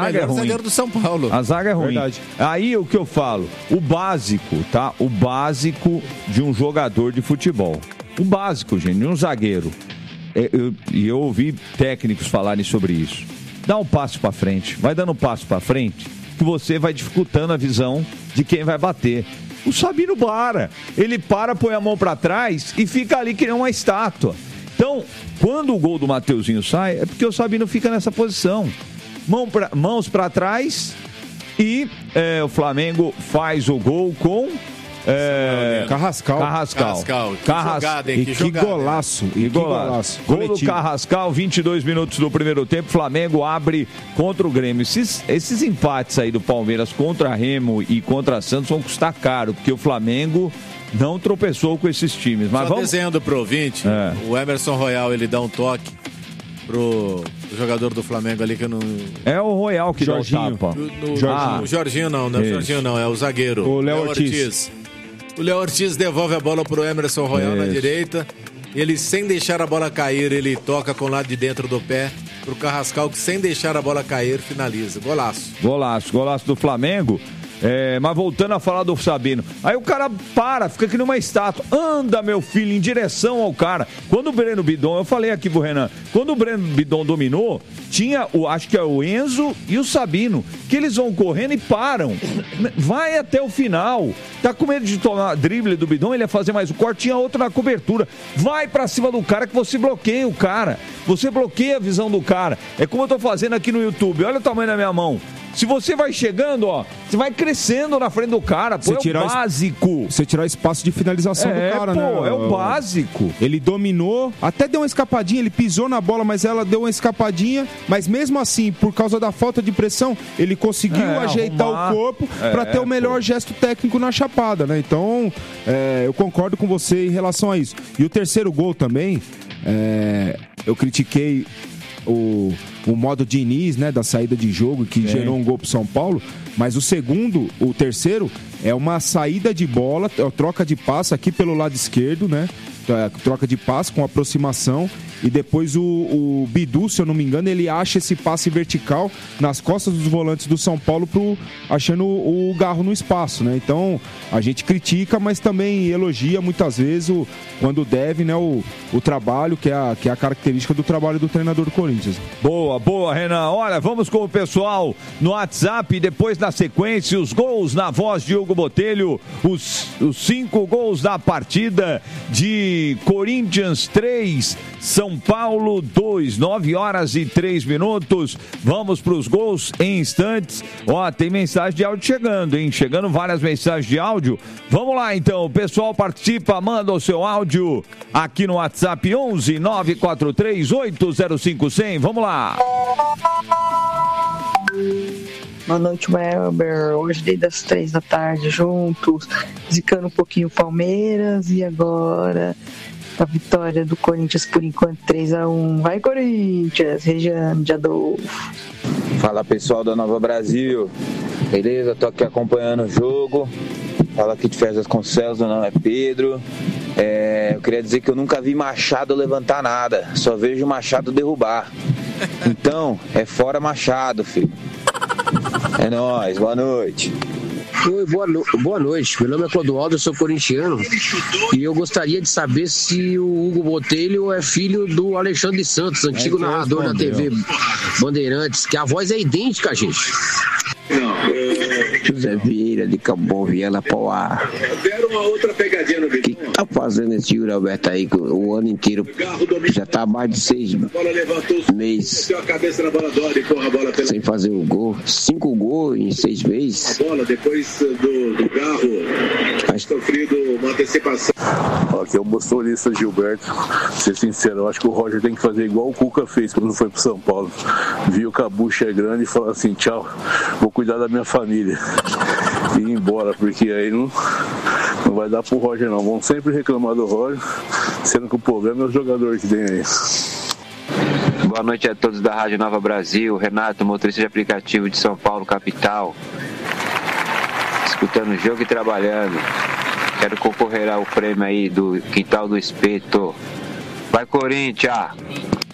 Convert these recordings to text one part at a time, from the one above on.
zaga é ruim. zagueiro do São Paulo. A zaga é ruim. Verdade. Aí o que eu falo, o básico, tá? O básico de um jogador de futebol. O básico, gente, de um zagueiro. Eu ouvi técnicos falarem sobre isso. Dá um passo pra frente, vai dando um passo pra frente, que você vai dificultando a visão de quem vai bater. O Sabino para. Ele para, põe a mão pra trás e fica ali que nem uma estátua. Então, quando o gol do Mateuzinho sai, é porque o Sabino fica nessa posição. Mãos pra trás e o Flamengo faz o gol com... Carrascal. Que jogada, hein? Que golaço. Gol do Carrascal, 22 minutos do primeiro tempo. Flamengo abre contra o Grêmio. Esses empates aí do Palmeiras contra Remo e contra Santos vão custar caro, porque o Flamengo não tropeçou com esses times. Mas só desenhando pro ouvinte, o Emerson Royal, ele dá um toque pro jogador do Flamengo ali que não... É o Royal que Jorginho. dá o tapa. O Jorginho não é o Jorginho não, é o zagueiro. O Léo Ortiz. O Léo Ortiz devolve a bola pro Emerson Royal na direita. Ele, sem deixar a bola cair, ele toca com o lado de dentro do pé pro Carrascal, que sem deixar a bola cair, finaliza. Golaço do Flamengo. Mas voltando a falar do Sabino, aí o cara fica aqui numa estátua, anda, meu filho, em direção ao cara. Quando o Breno Bidon, eu falei aqui pro Renan, quando o Breno Bidon dominou, tinha acho que é o Enzo e o Sabino, que eles vão correndo e param, vai até o final, tá com medo de tomar drible do Bidon, ele ia fazer mais o corte, tinha outro na cobertura, vai pra cima do cara que você bloqueia o cara, você bloqueia a visão do cara, é como eu tô fazendo aqui no YouTube, olha o tamanho da minha mão. Se você vai chegando, você vai crescendo na frente do cara, pô, é o básico. Você tirar espaço de finalização do cara, né? É o básico. Ele dominou, até deu uma escapadinha, ele pisou na bola, mas ela deu uma escapadinha, mas mesmo assim, por causa da falta de pressão, ele conseguiu ajeitar o corpo para ter o melhor gesto técnico na chapada, né? Então, eu concordo com você em relação a isso. E o terceiro gol também, eu critiquei o modo Diniz, né, da saída de jogo, que gerou um gol pro São Paulo, mas o terceiro, é uma saída de bola, troca de passe aqui pelo lado esquerdo, né, troca de passe com aproximação, e depois o Bidu, se eu não me engano, ele acha esse passe vertical nas costas dos volantes do São Paulo, achando o Garro no espaço, né? Então, a gente critica, mas também elogia muitas vezes, quando deve, né, o trabalho, que é a característica do trabalho do treinador do Corinthians. Boa, Renan. Olha, vamos com o pessoal no WhatsApp, depois na sequência, os gols na voz de Hugo Botelho, os 5 gols da partida de Corinthians 3, São Paulo 2, 9 horas e 3 minutos. Vamos para os gols em instantes. Tem mensagem de áudio chegando, hein? Chegando várias mensagens de áudio. Vamos lá, então. O pessoal participa, manda o seu áudio aqui no WhatsApp 11 943 805 100. Vamos lá. Boa noite, Welber. Hoje desde as 3 da tarde juntos, zicando um pouquinho o Palmeiras e agora a vitória do Corinthians por enquanto 3-1. Vai, Corinthians! Regiane de Adolfo. Fala, pessoal da Nova Brasil. Beleza? Tô aqui acompanhando o jogo. Fala aqui de Fez Vasconcelos, meu nome é Pedro. Eu queria dizer que eu nunca vi Machado levantar nada. Só vejo Machado derrubar. Então, é fora Machado, filho. É nóis, boa noite. Oi, boa noite. Meu nome é Clodoaldo, eu sou corintiano e eu gostaria de saber se o Hugo Botelho é filho do Alexandre Santos, antigo narrador da TV Bandeirantes, que a voz é idêntica, gente. José Vieira de Cambon, Viana Poá. O que tá fazendo esse Yuri Alberto aí o ano inteiro? Já tá há mais de 6 meses sem fazer o gol. 5 gols em 6 meses. A bola depois do carro sofrido uma antecipação. Aqui é o motorista Gilberto. Ser sincero, eu acho que o Roger tem que fazer igual o Cuca fez quando foi pro São Paulo. Viu que a bucha é grande e falou assim: tchau, vou cuidar da minha família e ir embora, porque aí não vai dar pro Roger não. Vão sempre reclamar do Roger, sendo que o problema é o jogador que tem aí. Boa noite a todos da Rádio Nova Brasil. Renato, motorista de aplicativo de São Paulo, capital. Escutando o jogo e trabalhando. Quero concorrer ao prêmio aí do Quintal do Espeto. Vai, Corinthians!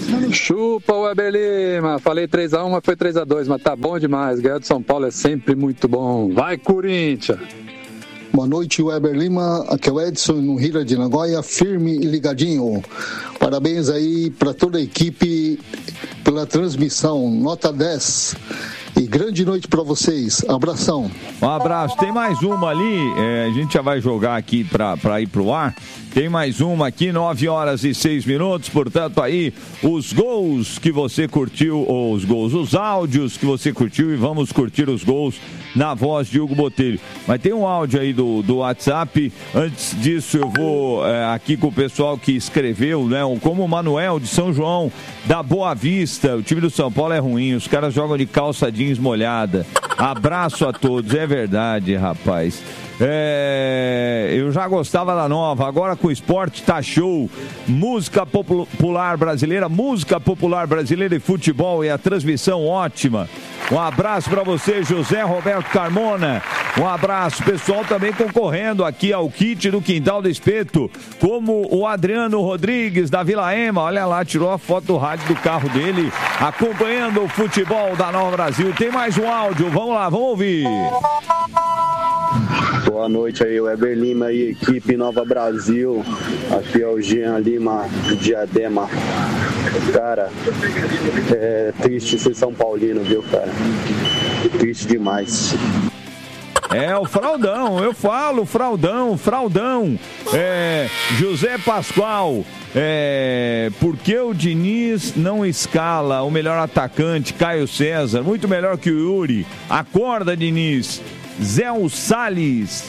Chupa, Weber Lima. Falei 3x1, mas foi 3x2, mas tá bom demais. Ganhar do São Paulo é sempre muito bom. Vai, Corinthians! Boa noite, Weber Lima. Aqui é o Edson, no Rio de Nagoya, firme e ligadinho. Parabéns aí para toda a equipe pela transmissão, nota 10. E grande noite para vocês. Abração. Um abraço. Tem mais uma ali, a gente já vai jogar aqui para ir pro ar. Tem mais uma aqui, 9h06, portanto aí os gols que você curtiu, os áudios que você curtiu, e vamos curtir os gols na voz de Hugo Botelho. Mas tem um áudio aí do WhatsApp. Antes disso eu vou aqui com o pessoal que escreveu, né? Como o Manuel de São João da Boa Vista. O time do São Paulo é ruim, os caras jogam de calça jeans molhada. Abraço a todos, é verdade, rapaz. Eu já gostava da Nova, agora com o esporte tá show. Música popular brasileira e futebol, e a transmissão ótima. Um abraço para você, José Roberto Carmona. Um abraço, pessoal também concorrendo aqui ao kit do Quintal do Espeto, como o Adriano Rodrigues da Vila Ema. Olha lá, tirou a foto do rádio do carro dele, acompanhando o futebol da Nova Brasil. Tem mais um áudio, vamos lá, vamos ouvir. Boa noite aí, Weber Lima e equipe Nova Brasil. Aqui é o Jean Lima, do Diadema. Cara, é triste ser São Paulino, viu, cara? Triste demais. O Fraldão, eu falo, Fraldão. José Pascoal, por que o Diniz não escala o melhor atacante, Caio César? Muito melhor que o Yuri. Acorda, Diniz. Zé Salles,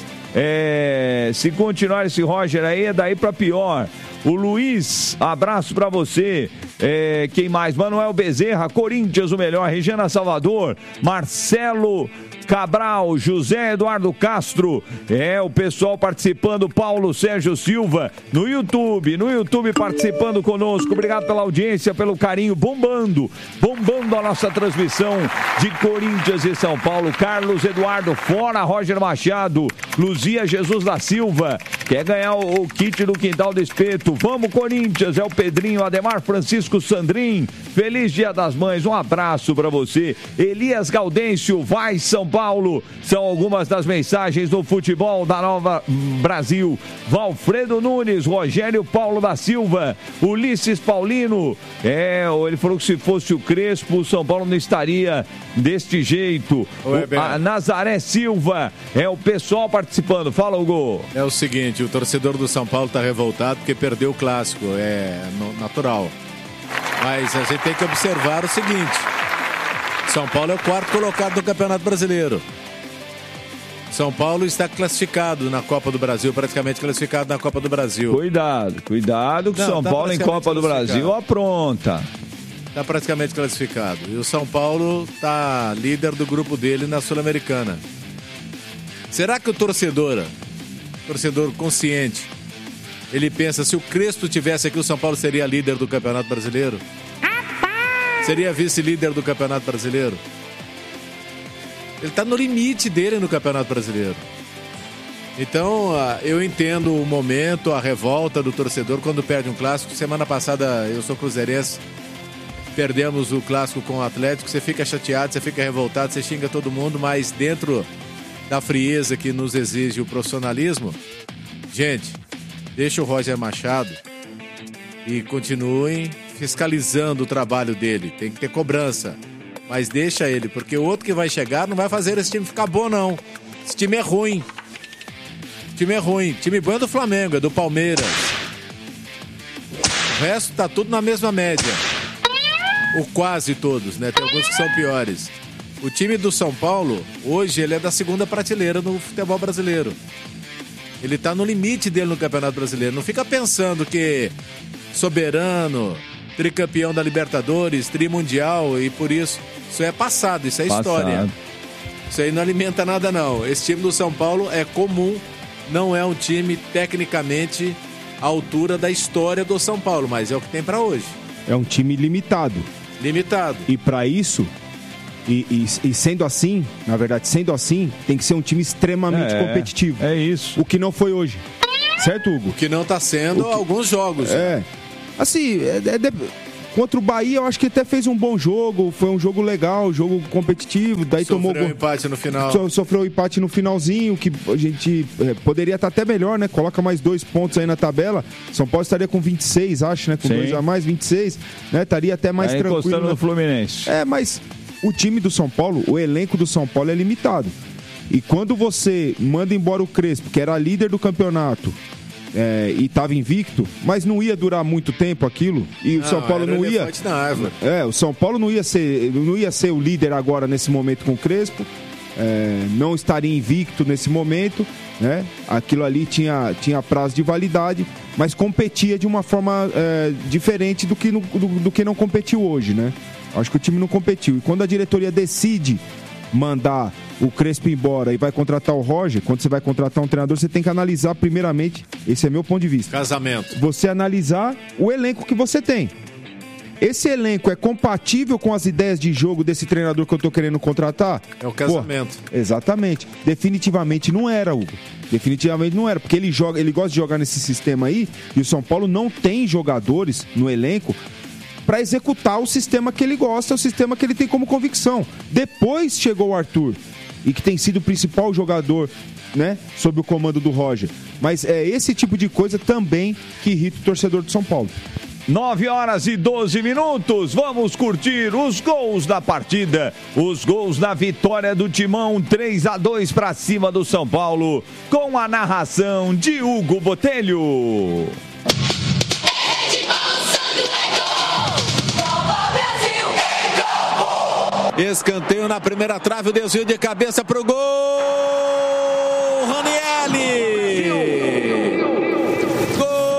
se continuar esse Roger aí, é daí pra pior. O Luiz, abraço pra você. Quem mais? Manuel Bezerra, Corinthians o melhor. Regina Salvador, Marcelo Cabral, José Eduardo Castro, o pessoal participando, Paulo Sérgio Silva, no YouTube participando conosco. Obrigado pela audiência, pelo carinho, bombando a nossa transmissão de Corinthians e São Paulo. Carlos Eduardo fora, Roger Machado, Luzia Jesus da Silva, quer ganhar o kit do Quintal do Espeto. Vamos, Corinthians, é o Pedrinho, Ademar Francisco Sandrin, feliz Dia das Mães, um abraço pra você. Elias Gaudêncio, vai São Paulo, são algumas das mensagens do futebol da Nova Brasil. Valfredo Nunes, Rogério Paulo da Silva, Ulisses Paulino, ele falou que se fosse o Crespo, o São Paulo não estaria deste jeito. A Nazaré Silva, o pessoal participando. Fala, Hugo. É o seguinte, o torcedor do São Paulo tá revoltado porque perdeu o clássico, natural. Mas a gente tem que observar o seguinte: São Paulo é o 4º colocado no Campeonato Brasileiro. São Paulo está classificado na Copa do Brasil, praticamente classificado na Copa do Brasil. Cuidado que São Paulo em Copa do Brasil apronta. Está praticamente classificado. E o São Paulo está líder do grupo dele na Sul-Americana. Será que o torcedor consciente, ele pensa, se o Crespo tivesse aqui, o São Paulo seria líder do Campeonato Brasileiro? Seria vice-líder do Campeonato Brasileiro? Ele está no limite dele no Campeonato Brasileiro. Então, eu entendo o momento, a revolta do torcedor quando perde um clássico. Semana passada, eu sou cruzeirense, perdemos o clássico com o Atlético. Você fica chateado, você fica revoltado, você xinga todo mundo, mas dentro da frieza que nos exige o profissionalismo, gente, deixa o Roger Machado e continuem fiscalizando o trabalho dele. Tem que ter cobrança, mas deixa ele, porque o outro que vai chegar não vai fazer esse time ficar bom, não. Esse time é ruim. Time bom é do Flamengo, é do Palmeiras. O resto tá tudo na mesma média. Ou quase todos, né? Tem alguns que são piores. O time do São Paulo, hoje, ele é da 2ª prateleira no futebol brasileiro. Ele tá no limite dele no Campeonato Brasileiro. Não fica pensando que soberano, tricampeão da Libertadores, trimundial, e por isso é passado, isso é história. Isso aí não alimenta nada, não. Esse time do São Paulo é comum, não é um time tecnicamente à altura da história do São Paulo, mas é o que tem pra hoje. É um time limitado. E pra isso, e sendo assim, na verdade, tem que ser um time extremamente competitivo. É isso. O que não foi hoje. Certo, Hugo? O que não tá sendo alguns jogos. Assim, Contra o Bahia, eu acho que até fez um bom jogo, foi um jogo legal, jogo competitivo, daí Sofreu um empate no final. Sofreu um empate no finalzinho, que a gente poderia estar até melhor, né? Coloca mais 2 pontos aí na tabela. São Paulo estaria com 26, acho, né? Com 2 a mais, 26, né? Estaria até mais tranquilo. Encostando no Fluminense. Mas o time do São Paulo, o elenco do São Paulo é limitado. E quando você manda embora o Crespo, que era líder do campeonato, e estava invicto, mas não ia durar muito tempo aquilo, e o São Paulo não ia... o São Paulo não ia ser o líder agora nesse momento com o Crespo, não estaria invicto nesse momento, né? Aquilo ali tinha prazo de validade, mas competia de uma forma diferente do que não competiu hoje, né? Acho que o time não competiu. E quando a diretoria decide mandar o Crespo embora e vai contratar o Roger, quando você vai contratar um treinador, você tem que analisar primeiramente, esse é meu ponto de vista. Casamento. Você analisar o elenco que você tem. Esse elenco é compatível com as ideias de jogo desse treinador que eu tô querendo contratar? É o casamento. Exatamente. Definitivamente não era, Hugo. Definitivamente não era, porque ele gosta de jogar nesse sistema aí, e o São Paulo não tem jogadores no elenco para executar o sistema que ele gosta, o sistema que ele tem como convicção. Depois chegou o Arthur, e que tem sido o principal jogador, né, sob o comando do Roger. Mas é esse tipo de coisa também que irrita o torcedor do São Paulo. 9h12. Vamos curtir os gols da partida. Os gols da vitória do Timão, 3-2 para cima do São Paulo, com a narração de Hugo Botelho. Escanteio na primeira trave, o desvio de cabeça pro gol. Ranieri!